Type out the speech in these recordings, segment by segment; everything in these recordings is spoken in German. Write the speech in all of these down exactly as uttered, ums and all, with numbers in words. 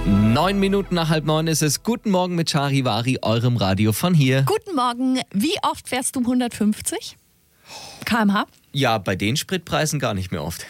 Neun Minuten nach halb neun ist es. Guten Morgen mit Charivari, eurem Radio von hier. Guten Morgen. Wie oft fährst du hundertfünfzig Kilometer pro Stunde? Ja, bei den Spritpreisen gar nicht mehr oft.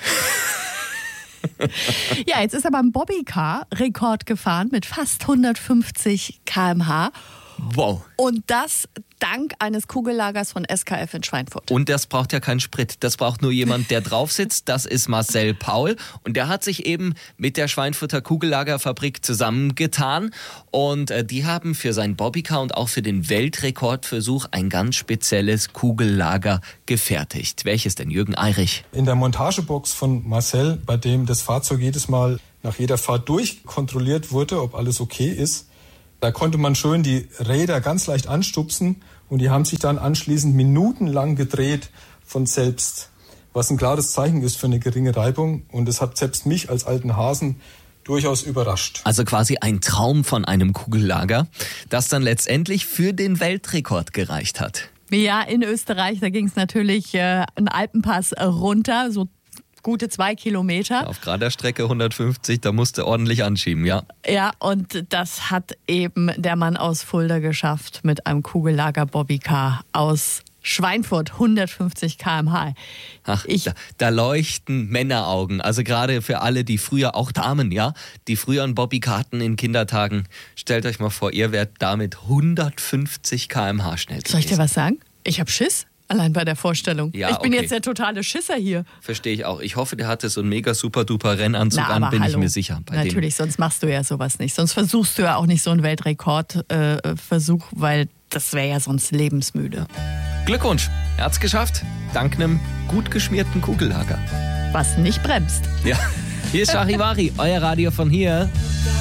Ja, jetzt ist aber ein Bobbycar Rekord gefahren mit fast hundertfünfzig Kilometer pro Stunde. Wow. Und das dank eines Kugellagers von S K F in Schweinfurt. Und das braucht ja keinen Sprit. Das braucht nur jemand, der drauf sitzt. Das ist Marcel Paul. Und der hat sich eben mit der Schweinfurter Kugellagerfabrik zusammengetan. Und äh, die haben für sein Bobbycar und auch für den Weltrekordversuch ein ganz spezielles Kugellager gefertigt. Welches denn, Jürgen Eirich? In der Montagebox von Marcel, bei dem das Fahrzeug jedes Mal nach jeder Fahrt durchkontrolliert wurde, ob alles okay ist, da konnte man schön die Räder ganz leicht anstupsen und die haben sich dann anschließend minutenlang gedreht von selbst, was ein klares Zeichen ist für eine geringe Reibung, und das hat selbst mich als alten Hasen durchaus überrascht. Also quasi ein Traum von einem Kugellager, das dann letztendlich für den Weltrekord gereicht hat. Ja, in Österreich, da ging es natürlich äh, einen Alpenpass runter, so gute zwei Kilometer. Auf gerader Strecke hundertfünfzig, da musste ordentlich anschieben, ja. Ja, und das hat eben der Mann aus Fulda geschafft mit einem Kugellager-Bobbycar aus Schweinfurt, hundertfünfzig Kilometer pro Stunde. Ach, ich, da, da leuchten Männeraugen. Also gerade für alle, die früher, auch Damen, ja, die früher einen Bobbycar hatten in Kindertagen. Stellt euch mal vor, ihr wärt damit hundertfünfzig Kilometer pro Stunde schnell gewesen. Soll ich dir was sagen? Ich hab Schiss. Allein bei der Vorstellung. Ja, ich bin okay. jetzt der totale Schisser hier. Verstehe ich auch. Ich hoffe, der hatte so einen mega super duper Rennanzug Na, an, aber bin hallo. ich mir sicher. Bei Natürlich, dem. Sonst machst du ja sowas nicht. Sonst versuchst du ja auch nicht so einen Weltrekordversuch, äh, weil das wäre ja sonst lebensmüde. Glückwunsch, er hat's geschafft. Dank einem gut geschmierten Kugellager. Was nicht bremst. Ja, hier ist Charivari, euer Radio von hier.